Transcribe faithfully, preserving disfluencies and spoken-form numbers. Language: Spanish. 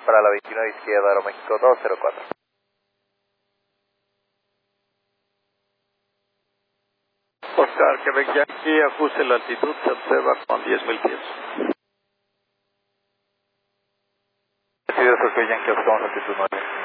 Para la veintinueve izquierda, Aeroméxico dos cero cuatro. Oscar, Quebec Yankee, ajuste la altitud, se observa con diez mil pies. Decidido, Oscar Yankee, buscamos altitud nueve.